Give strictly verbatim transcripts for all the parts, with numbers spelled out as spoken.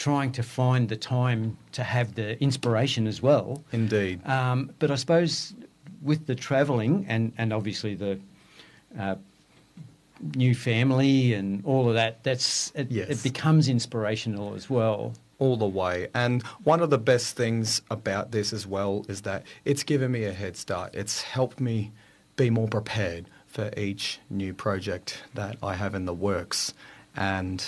trying to find the time to have the inspiration as well. Indeed. Um, but I suppose with the travelling and, and obviously the uh, new family and all of that, that's it, Yes. it becomes inspirational as well. All the way. And one of the best things about this as well is that it's given me a head start. It's helped me be more prepared for each new project that I have in the works. And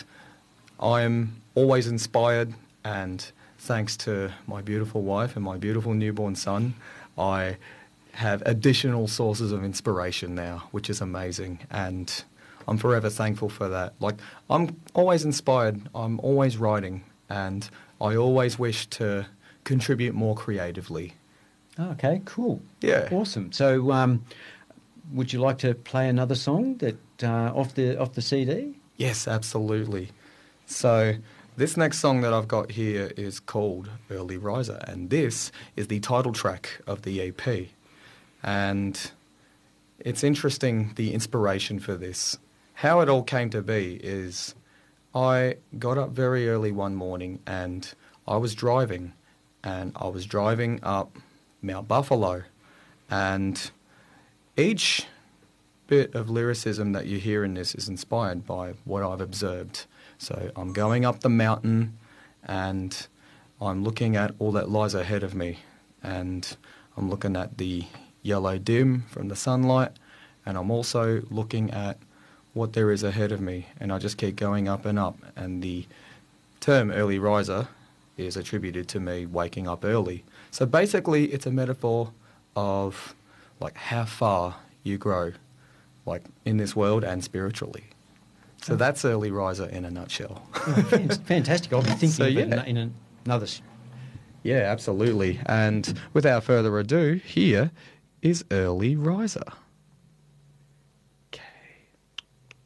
I'm always inspired, and thanks to my beautiful wife and my beautiful newborn son, I have additional sources of inspiration now, which is amazing. And I'm forever thankful for that. Like, I'm always inspired. I'm always writing. And I always wish to contribute more creatively. Okay, cool. Yeah. Awesome. So um, would you like to play another song that uh, off the off the C D? Yes, absolutely. So this next song that I've got here is called Early Riser, and this is the title track of the E P. And it's interesting, the inspiration for this. How it all came to be is I got up very early one morning and I was driving, and I was driving up Mount Buffalo, and each bit of lyricism that you hear in this is inspired by what I've observed. So I'm going up the mountain and I'm looking at all that lies ahead of me, and I'm looking at the yellow dim from the sunlight, and I'm also looking at what there is ahead of me, and I just keep going up and up. And the term early riser is attributed to me waking up early. So basically it's a metaphor of like how far you grow, like in this world and spiritually. So oh. that's early riser in a nutshell. Oh, fantastic. I'll be thinking so, of yeah. it in another... Yeah, absolutely. And without further ado, here is Early Riser.